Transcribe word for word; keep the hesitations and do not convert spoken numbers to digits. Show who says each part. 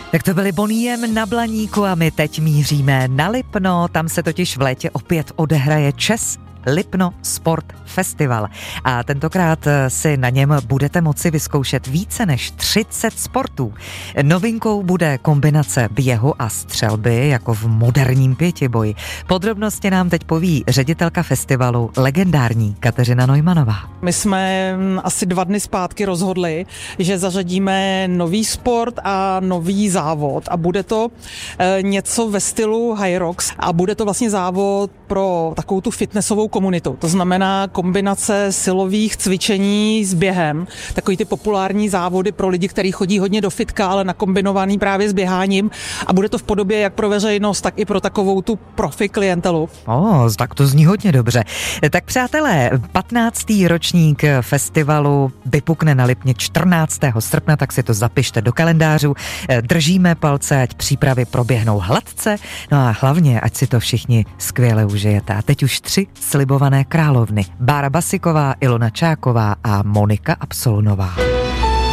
Speaker 1: Tak to byli Bonnie M na Blaníku a my teď míříme na Lipno, tam se totiž v létě opět odehraje Čes Lipno Sport Festival. A tentokrát si na něm budete moci vyzkoušet více než třicet sportů. Novinkou bude kombinace běhu a střelby, jako v moderním pětiboji. Podrobnosti nám teď poví ředitelka festivalu, legendární Kateřina Neumannová.
Speaker 2: My jsme asi dva dny zpátky rozhodli, že zařadíme nový sport a nový závod a bude to e, něco ve stylu High Rocks a bude to vlastně závod pro takovou tu fitnessovou komunitu. To znamená kombinace silových cvičení s během. Takový ty populární závody pro lidi, kteří chodí hodně do fitka, ale nakombinovaný právě s běháním. A bude to v podobě jak pro veřejnost, tak i pro takovou tu profi klientelu.
Speaker 1: O, tak to zní hodně dobře. Tak přátelé, patnáctý ročník festivalu vypukne na Lipně čtrnáctého srpna, tak si to zapište do kalendářů. Držíme palce, ať přípravy proběhnou hladce, no a hlavně, ať si to všichni skvěle užijete. A teď už tři slibované královny. Bára Basiková, Ilona Čáková a Monika Absolunová.